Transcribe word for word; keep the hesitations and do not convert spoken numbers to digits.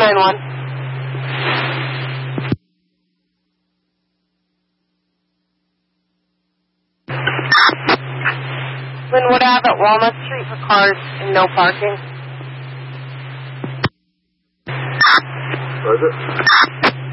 nine one. Linwood Ave at Walnut Street for cars and no parking. What is it?